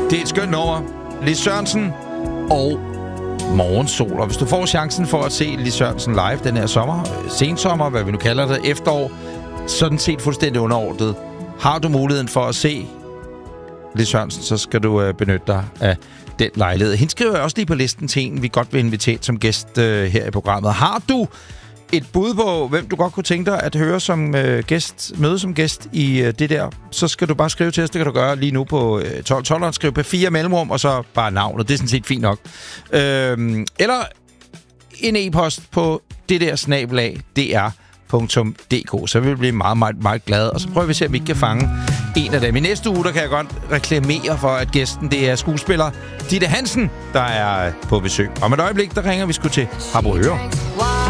Det er et skønt nummer. Lis Sørensen og Morgensol. Og hvis du får chancen for at se Lis Sørensen live den her sommer, sensommer, hvad vi nu kalder det, efterår, sådan set fuldstændig underordnet. Har du muligheden for at se Lis Sørensen, så skal du benytte dig af den lejlighed. Hende skriver jeg også lige på listen til en, vi godt vil invitere som gæst her i programmet. Har du et bud på, hvem du godt kunne tænke dig at høre som møde som gæst i det der, så skal du bare skrive til os. Det kan du gøre lige nu på 1212. Skriv på 4 mellemrum, og så bare navnet. Det er sådan set fint nok. Eller en e-post på det der @dr.dk. Så vil vi blive meget, meget, meget glade. Og så prøver vi at se, om vi ikke kan fange en af dem. I næste uge, der kan jeg godt reklamere for, at gæsten, det er skuespiller Ditte Hansen, der er på besøg. Om et øjeblik, der ringer vi sgu til Harboøre.